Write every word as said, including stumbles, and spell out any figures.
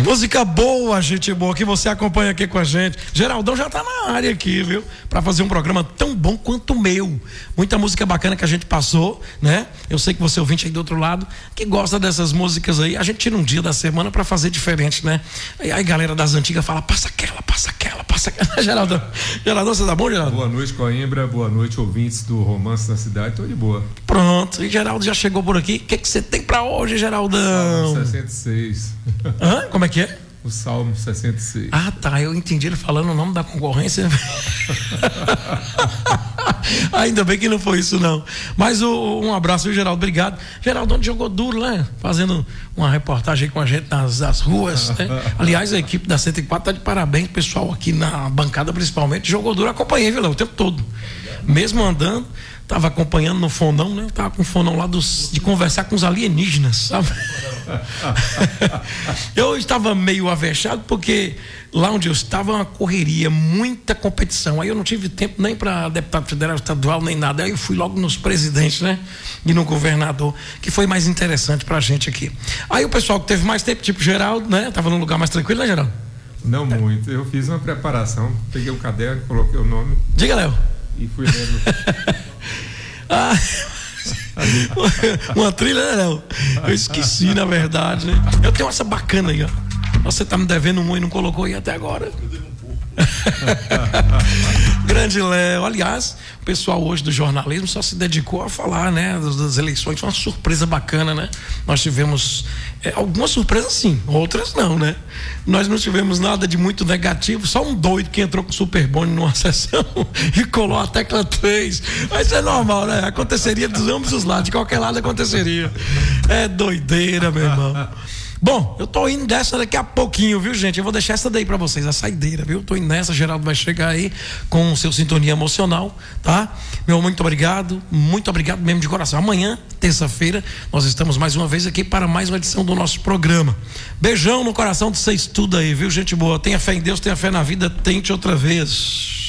Música boa, gente boa, que você acompanha aqui com a gente. Geraldão já tá na área aqui, viu? Pra fazer um programa tão bom quanto o meu. Muita música bacana que a gente passou, né? Eu sei que você ouvinte aí do outro lado, que gosta dessas músicas aí. A gente tira um dia da semana pra fazer diferente, né? Aí a galera das antigas fala, passa aquela, passa aquela, passa aquela. Geraldão, Geraldão, você tá bom, Geraldo? Boa noite, Coimbra. Boa noite, ouvintes do Romance da Cidade. Tô de boa. Pronto, e Geraldo já chegou por aqui. O que que você tem pra hoje, Geraldão? Salmo sessenta e seis. Hã? Como é que é? O Salmo sessenta e seis. Ah, tá, eu entendi ele falando o nome da concorrência. Ainda bem que não foi isso, não. Mas o, um abraço, viu, Geraldo? Obrigado. Geraldo, onde jogou duro, né? Fazendo uma reportagem aí com a gente nas, nas ruas, né? Aliás, a equipe da cento e quatro tá de parabéns, pessoal aqui na bancada principalmente. Jogou duro, acompanhei, viu, Léo, o tempo todo. Mesmo andando, tava acompanhando no fonão, né? Tava com o fonão lá dos, de conversar com os alienígenas, sabe? Eu estava meio avexado porque lá onde eu estava uma correria, muita competição. Aí eu não tive tempo nem para deputado federal, estadual, nem nada. Aí eu fui logo nos presidentes, né? E no governador, que foi mais interessante pra gente aqui. Aí o pessoal que teve mais tempo, tipo Geraldo, né? Tava num lugar mais tranquilo, né, Geraldo? Não muito. Eu fiz uma preparação, peguei o caderno, coloquei o nome. Diga, Léo. E fui lendo. Ah, uma trilha, né, Léo? Eu esqueci, na verdade, né? Eu tenho essa bacana aí, ó. Você tá me devendo um e não colocou aí até agora. Grande Léo. Aliás, o pessoal hoje do jornalismo só se dedicou a falar, né, das, das eleições. Foi uma surpresa bacana, né? Nós tivemos é, algumas surpresas sim, outras não, né? Nós não tivemos nada de muito negativo, só um doido que entrou com o Superbone numa sessão e colou a tecla três. Mas é normal, né? Aconteceria dos ambos os lados, de qualquer lado aconteceria. É doideira, meu irmão. Bom, eu tô indo dessa daqui a pouquinho, viu, gente? Eu vou deixar essa daí pra vocês, a saideira, viu? Tô indo nessa, Geraldo vai chegar aí com o seu sintonia emocional, tá? Meu, muito obrigado, muito obrigado mesmo de coração. Amanhã, terça-feira, nós estamos mais uma vez aqui para mais uma edição do nosso programa. Beijão no coração de vocês tudo aí, viu, gente boa? Tenha fé em Deus, tenha fé na vida, tente outra vez.